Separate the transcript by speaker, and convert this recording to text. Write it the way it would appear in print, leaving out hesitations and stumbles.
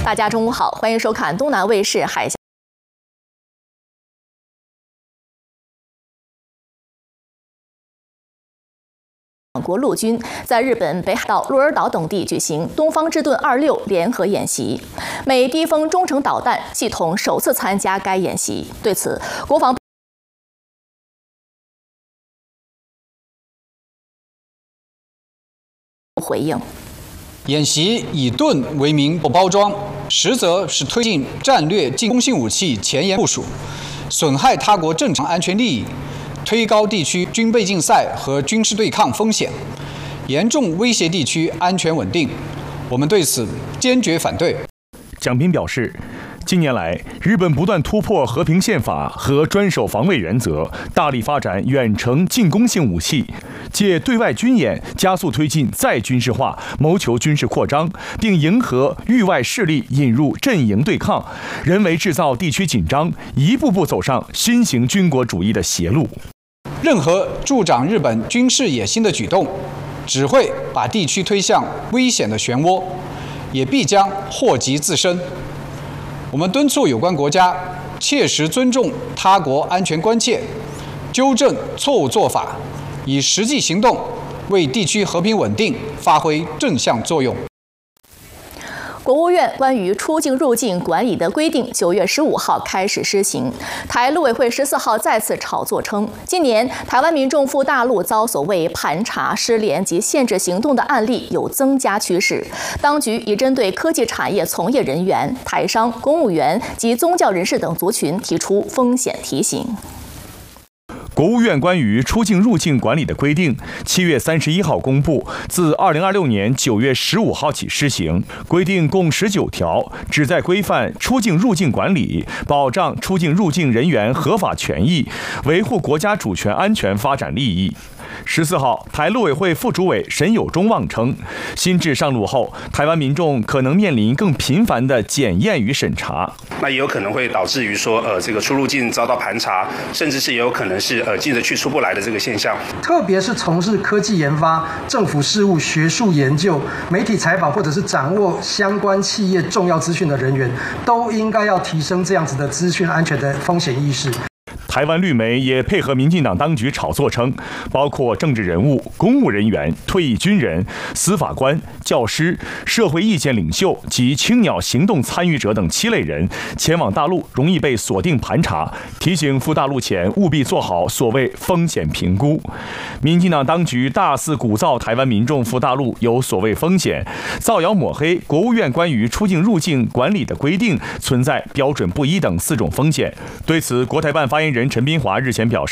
Speaker 1: 大家中午好，欢迎收看东南卫视海峡。国陆军在日本北海道鹿儿岛等地举行东方之盾26联合演习，美低风中程导弹系统首次参加该演习。对此，国防部回应。
Speaker 2: 演习以盾为名包装，实则是推进战略进攻性武器前沿部署，损害他国正常安全利益，推高地区军备竞赛和军事对抗风险，严重威胁地区安全稳定。我们对此坚决反对。
Speaker 3: 蒋斌表示，近年来，日本不断突破和平宪法和专守防卫原则，大力发展远程进攻性武器，借对外军演加速推进再军事化，谋求军事扩张，并迎合域外势力引入阵营对抗，人为制造地区紧张，一步步走上新型军国主义的邪路。
Speaker 2: 任何助长日本军事野心的举动，只会把地区推向危险的漩涡，也必将祸及自身。 我们敦促有关国家切实尊重他国安全关切，纠正错误做法，以实际行动为地区和平稳定发挥正向作用。
Speaker 1: 国务院关于出境入境管理的规定9月15号开始施行。台陆委会14号再次炒作称，今年台湾民众赴大陆遭所谓盘查、失联及限制行动的案例有增加趋势。当局已针对科技产业从业人员、台商、公务员及宗教人士等族群提出风险提醒。
Speaker 3: 国务院关于出境入境管理的规定7月31号公布，自2026年9月15号起施行。规定共19条，旨在规范出境入境管理，保障出境入境人员合法权益，维护国家主权安全发展利益。 14号，台陆委会副主委沈友忠望称，新制上路后，台湾民众可能面临更频繁的检验与审查。
Speaker 4: 那也有可能会导致于说，这个出入境遭到盘查，甚至是也有可能是进得去出不来的这个现象。
Speaker 5: 特别是从事科技研发、政府事务、学术研究、媒体采访或者是掌握相关企业重要资讯的人员，都应该要提升这样子的资讯安全的风险意识。
Speaker 3: 台湾绿媒也配合民进党当局炒作称，包括政治人物、公务人员、退役军人、司法官、教师、社会意见领袖及青鸟行动参与者等7类人前往大陆容易被锁定盘查，提醒赴大陆前务必做好所谓风险评估。民进党当局大肆鼓噪台湾民众赴大陆有所谓风险，造谣抹黑国务院关于出境入境管理的规定存在标准不一等4种风险。对此，国台办发言人陈斌华日前表示。